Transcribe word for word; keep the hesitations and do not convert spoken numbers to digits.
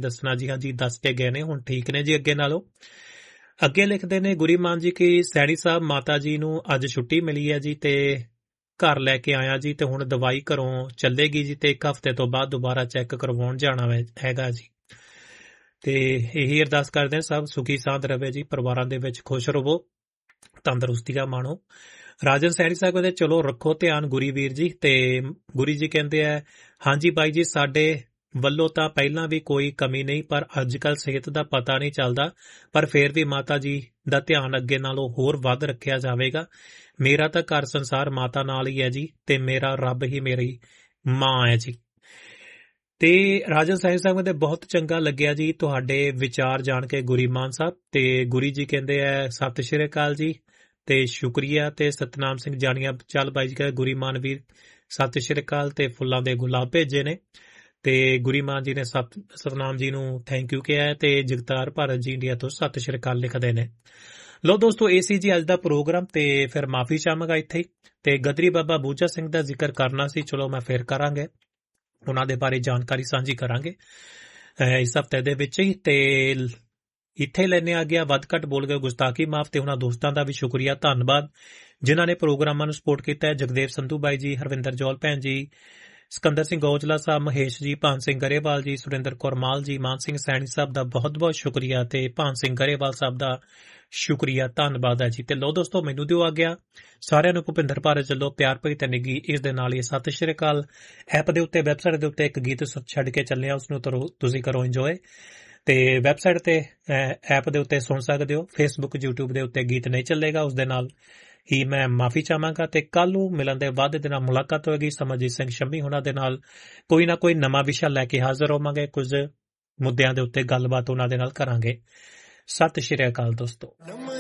ਦੱਸਣਾ ਜੀ। ਹਾਂਜੀ ਦੱਸ ਕੇ ਗਏ ਨੇ, ਹੁਣ ਠੀਕ ਨੇ ਜੀ ਅੱਗੇ ਨਾਲੋਂ। ਅੱਗੇ ਲਿਖਦੇ ਨੇ ਗੁਰੀਮਾਨ ਜੀ ਕਿ ਸੈਣੀ ਸਾਹਿਬ ਮਾਤਾ ਜੀ ਨੂੰ ਅੱਜ ਛੁੱਟੀ ਮਿਲੀ ਹੈ ਜੀ ਤੇ ਘਰ ਲੈ ਕੇ ਆਇਆ ਜੀ ਤੇ ਹੁਣ ਦਵਾਈ ਘਰੋਂ ਚੱਲੇਗੀ ਜੀ ਤੇ ਇੱਕ ਹਫ਼ਤੇ ਤੋਂ ਬਾਅਦ ਦੁਬਾਰਾ ਚੈੱਕ ਕਰਵਾਉਣ ਜਾਣਾ ਹੈਗਾ ਜੀ। ਤੇ ਇਹੀ ਅਰਦਾਸ ਕਰਦੇ ਨੇ ਸਭ ਸੁਖੀ ਸਾਂਦ ਰਵੇ ਜੀ, ਪਰਿਵਾਰਾਂ ਦੇ ਵਿੱਚ ਖੁਸ਼ ਰਹੋ, ਤੰਦਰੁਸਤੀਆਂ ਮਾਣੋ। ਰਾਜਨ ਸੈਣੀ ਸਾਹਿਬ ਕਹਿੰਦੇ ਚਲੋ ਰੱਖੋ ਧਿਆਨ ਗੁਰੀ ਵੀਰ ਜੀ। ਤੇ ਗੁਰੀ ਜੀ ਕਹਿੰਦੇ ਆ ਹਾਂਜੀ ਬਾਈ ਜੀ ਸਾਡੇ ਵੱਲੋਂ ਤਾਂ ਪਹਿਲਾਂ ਵੀ ਕੋਈ ਕਮੀ ਨਹੀਂ, ਪਰ ਅੱਜ ਕੱਲ੍ਹ ਸਿਹਤ ਦਾ ਪਤਾ ਨਹੀਂ ਚੱਲਦਾ, ਪਰ ਫੇਰ ਵੀ ਮਾਤਾ ਜੀ ਦਾ ਧਿਆਨ ਅੱਗੇ ਨਾਲੋਂ ਹੋਰ ਵੱਧ ਰੱਖਿਆ ਜਾਵੇਗਾ। ਮੇਰਾ ਤਾਂ ਘਰ ਸੰਸਾਰ ਮਾਤਾ ਨਾਲ ਹੀ ਹੈ ਜੀ ਤੇ ਮੇਰਾ ਰੱਬ ਹੀ ਮੇਰੀ ਮਾਂ ਹੈ ਜੀ। ਤੇ ਰਾਜਨ ਸੈਣੀ ਸਾਹਿਬ ਕਹਿੰਦੇ ਬਹੁਤ ਚੰਗਾ ਲੱਗਿਆ ਜੀ ਤੁਹਾਡੇ ਵਿਚਾਰ ਜਾਣ ਕੇ ਗੁਰੀਮਾਨ ਸਾਹਿਬ। ਤੇ ਗੁਰੀ ਜੀ ਕਹਿੰਦੇ ਆ ਸਤਿ ਸ਼੍ਰੀ ਅਕਾਲ ਜੀ ਤੇ ਸ਼ੁਕਰੀਆ। ਤੇ ਸਤਨਾਮ ਸਿੰਘ ਜਾਣੀਆਂ ਚੱਲ ਬਾਈ ਜੀ ਕਹਿੰਦੇ ਗੁਰੀਮਾਨ ਵੀਰ ਸਤਿ ਸ਼੍ਰੀ ਅਕਾਲ ਤੇ ਫੁੱਲਾਂ ਦੇ ਗੁਲਾਬ ਭੇਜੇ ਨੇ। ਤੇ ਗੁਰੀਮਾਨ ਜੀ ਨੇ ਸਤ ਸਤਨਾਮ ਜੀ ਨੂੰ ਥੈਂਕ ਯੂ ਕਿਹਾ ਤੇ ਜਗਤਾਰ ਭਾਰਤ ਜੀ ਇੰਡੀਆ ਤੋਂ ਸਤਿ ਸ਼੍ਰੀ ਅਕਾਲ ਲਿਖਦੇ ਨੇ। ਲੋ ਦੋਸਤੋ ਇਹ ਸੀ ਜੀ ਅੱਜ ਦਾ ਪ੍ਰੋਗਰਾਮ ਤੇ ਫਿਰ ਮਾਫੀ ਚਾਹਾਂਗਾ ਇੱਥੇ ਹੀ। ਤੇ ਗਦਰੀ ਬਾਬਾ ਬੂਚਾ ਸਿੰਘ ਦਾ ਜ਼ਿਕਰ ਕਰਨਾ ਸੀ, ਚਲੋ ਮੈਂ ਫਿਰ ਕਰਾਂਗੇ, ਉਹਨਾਂ ਦੇ ਬਾਰੇ ਜਾਣਕਾਰੀ ਸਾਂਝੀ ਕਰਾਂਗੇ ਇਸ ਹਫ਼ਤੇ ਦੇ ਵਿੱਚ ਹੀ। ਤੇ ਇੱਥੇ ਲੈਣੇ ਆ ਗਿਆ ਵੱਧ ਘੱਟ ਬੋਲ ਗਏ ਗੁਸਤਾਖੀ ਮਾਫ। ਤੇ ਉਹਨਾਂ ਦੋਸਤਾਂ ਦਾ ਵੀ ਸ਼ੁਕਰੀਆ, ਧੰਨਵਾਦ ਜਿਨ੍ਹਾਂ ਨੇ ਪ੍ਰੋਗਰਾਮਾਂ ਨੂੰ ਸਪੋਰਟ ਕੀਤਾ ਹੈ। ਜਗਦੇਵ ਸੰਧੂ ਬਾਈ ਜੀ, ਹਰਵਿੰਦਰ ਜੌਲ ਭੈਣ ਜੀ, ਸਿਕੰਦਰ ਸਿੰਘ ਔਜਲਾ ਸਾਹਿਬ, ਮਹੇਸ਼ ਜੀ, ਭਾਨ ਸਿੰਘ ਗਰੇਵਾਲ ਜੀ, ਸੁਰਿੰਦਰ ਕੌਰ ਮਾਲ ਜੀ, ਮਾਨ ਸਿੰਘ ਸੈਣੀ ਸਾਹਿਬ ਦਾ ਬਹੁਤ ਬਹੁਤ ਸ਼ੁਕਰੀਆ ਤੇ ਭਾਨ ਸਿੰਘ ਗਰੇਵਾਲ ਸਾਹਿਬ ਦਾ ਸ਼ੁਕਰੀਆ, ਧੰਨਵਾਦ ਹੈ ਜੀ। ਤੇ ਲੋ ਦੋਸਤੋ ਮੈਨੂੰ ਦਿਓ ਆ ਗਿਆ ਸਾਰਿਆਂ ਨੂੰ ਭੁਪਿੰਦਰ ਭਾਰਤ ਚੱਲੋ ਪਿਆਰ ਭਰੀ ਤੇ ਨਿੱਘੀ ਇਸ ਦੇ ਨਾਲ ਹੀ ਸਤਿ ਸ਼੍ਰੀ ਅਕਾਲ। ਐਪ ਦੇ ਉੱਤੇ ਵੈਬਸਾਈਟ ਦੇ ਉੱਤੇ ਇੱਕ ਗੀਤ ਛੱਡ ਕੇ ਚੱਲਿਆ, ਉਸਨੂੰ ਤੁਸੀਂ ਕਰੋ ਇੰਜੋਏ। ਤੇ ਵੈਬਸਾਈਟ ਤੇ ਐਪ ਦੇ ਉੱਤੇ ਸੁਣ ਸਕਦੇ ਹੋ, ਫੇਸਬੁੱਕ ਯੂਟਿਊਬ ਦੇ ਉੱਤੇ ਗੀਤ ਨਹੀਂ ਚੱਲੇਗਾ। ਉਸ ਦੇ ਨਾਲ ਹੀ ਮੈਂ ਮਾਫੀ ਚਾਹਾਂਗਾ ਤੇ ਕੱਲ ਨੂੰ ਮਿਲਣ ਦੇ ਬਾਅਦ ਦੇ ਨਾਲ ਮੁਲਾਕਾਤ ਹੋਏਗੀ ਸਮਰਜੀਤ ਸਿੰਘ ਸ਼ੰਮੀ ਉਹਨਾਂ ਦੇ ਨਾਲ। ਕੋਈ ਨਾ ਕੋਈ ਨਵਾਂ ਵਿਸ਼ਾ ਲੈ ਕੇ ਹਾਜ਼ਰ ਹੋਵਾਂਗੇ, ਕੁਝ ਮੁੱਦਿਆਂ ਦੇ ਉੱਤੇ ਗੱਲਬਾਤ ਉਹਨਾਂ ਦੇ ਨਾਲ ਕਰਾਂਗੇ। ਸਤਿ ਸ਼੍ਰੀ ਅਕਾਲ ਦੋਸਤੋ।